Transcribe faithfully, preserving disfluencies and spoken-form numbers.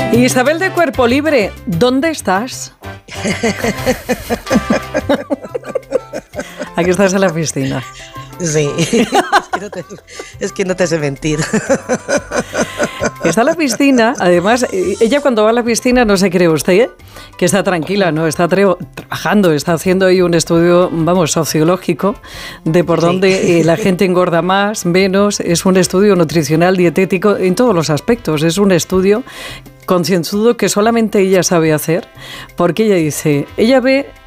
Isabel de Cuerpo Libre, ¿dónde estás? Aquí estás en la piscina. Sí, es que no te, es que no te sé mentir. Está en la piscina, además, ella cuando va a la piscina no se cree usted, ¿eh? Que está tranquila, ¿no? Está tra- trabajando, está haciendo ahí un estudio, vamos, sociológico de por sí. dónde eh, la gente engorda más, menos. Es un estudio nutricional, dietético, en todos los aspectos. Es un estudio concienzudo que solamente ella sabe hacer, porque ella dice, ella ve